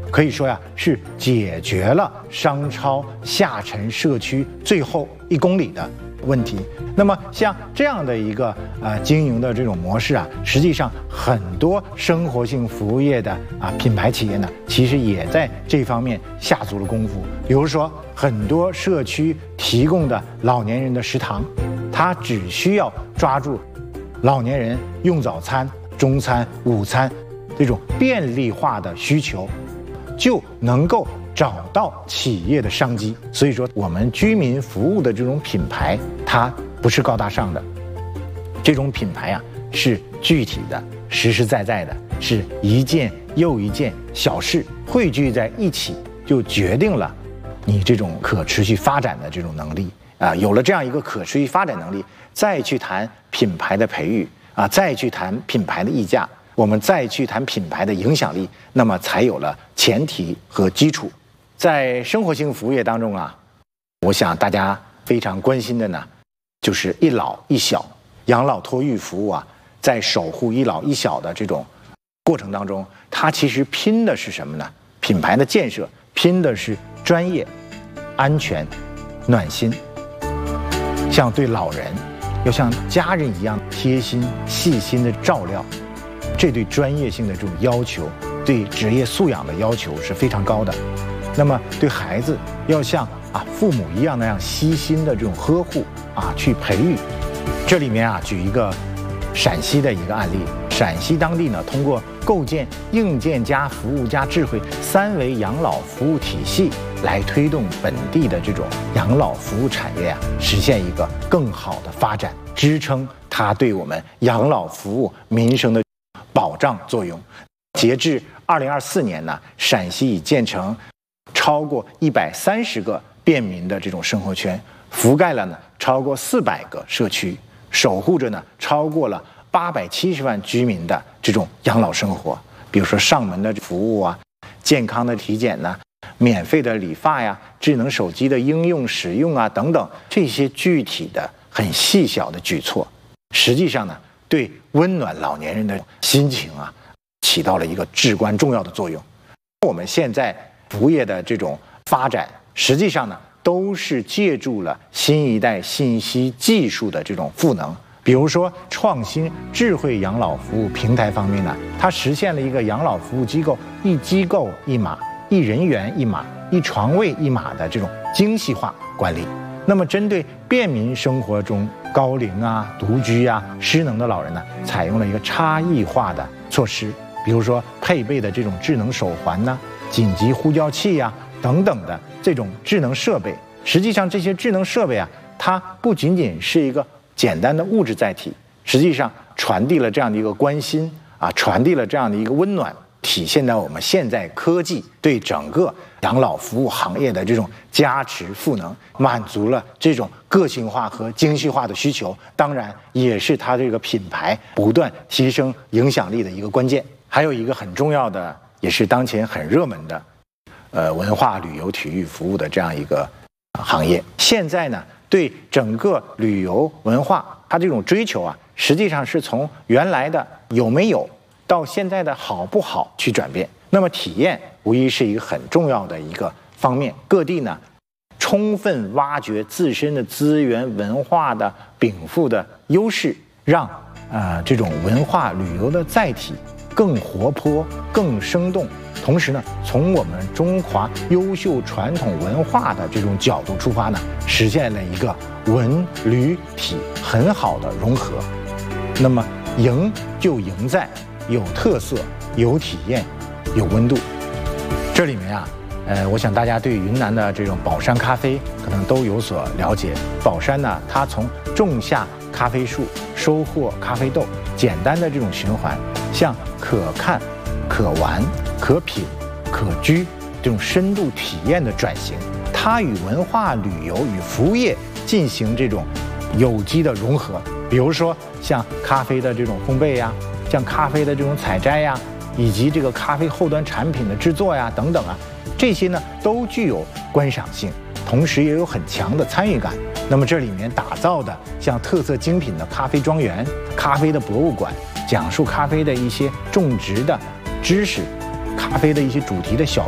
可以说呀是解决了商超下沉社区最后1公里的问题。那么像这样的一个经营的这种模式啊，实际上很多生活性服务业的品牌企业呢，其实也在这方面下足了功夫。比如说很多社区提供的老年人的食堂，它只需要抓住老年人用早餐、中餐、午餐这种便利化的需求，就能够找到企业的商机。所以说我们居民服务的这种品牌，它不是高大上的，这种品牌啊是具体的、实实在在的，是一件又一件小事汇聚在一起，就决定了你这种可持续发展的这种能力有了这样一个可持续发展能力，再去谈品牌的培育再去谈品牌的溢价，我们再去谈品牌的影响力，那么才有了前提和基础。在生活性服务业当中我想大家非常关心的呢，就是一老一小养老托育服务在守护一老一小的这种过程当中，它其实拼的是什么呢？品牌的建设拼的是专业、安全、暖心，像对老人要像家人一样贴心细心的照料，这对专业性的这种要求，对职业素养的要求是非常高的。那么对孩子要像父母一样那样悉心的这种呵护去培育。这里面举一个陕西的一个案例，陕西当地呢通过构建硬件加服务加智慧3维养老服务体系，来推动本地的这种养老服务产业实现一个更好的发展，支撑它对我们养老服务民生的保障作用。截至2024年呢，陕西已建成超过130个便民的这种生活圈，覆盖了呢超过400个社区，守护着呢超过了870万居民的这种养老生活。比如说上门的服务健康的体检免费的理发智能手机的应用使用等等，这些具体的很细小的举措，实际上呢对温暖老年人的心情起到了一个至关重要的作用。我们现在服务业的这种发展，实际上呢都是借助了新一代信息技术的这种赋能。比如说创新智慧养老服务平台方面呢，它实现了一个养老服务机构一机构一码、一人员一码、一床位一码的这种精细化管理。那么针对便民生活中高龄独居失能的老人呢，采用了一个差异化的措施，比如说配备的这种智能手环紧急呼叫器等等的这种智能设备。实际上这些智能设备它不仅仅是一个简单的物质载体，实际上传递了这样的一个关心传递了这样的一个温暖，体现在我们现在科技对整个养老服务行业的这种加持赋能，满足了这种个性化和精细化的需求，当然也是它这个品牌不断提升影响力的一个关键。还有一个很重要的，也是当前很热门的文化旅游体育服务的这样一个行业。现在呢对整个旅游文化它这种追求实际上是从原来的有没有到现在的好不好去转变。那么体验无疑是一个很重要的一个方面，各地呢充分挖掘自身的资源文化的禀赋的优势，让这种文化旅游的载体更活泼更生动，同时呢从我们中华优秀传统文化的这种角度出发呢，实现了一个文旅体很好的融合。那么赢就赢在有特色有体验有温度。这里面我想大家对云南的这种宝山咖啡可能都有所了解。宝山呢它从种下咖啡树收获咖啡豆简单的这种循环，向可看可玩可品可居这种深度体验的转型，它与文化旅游与服务业进行这种有机的融合。比如说像咖啡的这种烘焙像咖啡的这种采摘以及这个咖啡后端产品的制作等等这些呢都具有观赏性，同时也有很强的参与感。那么这里面打造的像特色精品的咖啡庄园、咖啡的博物馆，讲述咖啡的一些种植的知识、咖啡的一些主题的小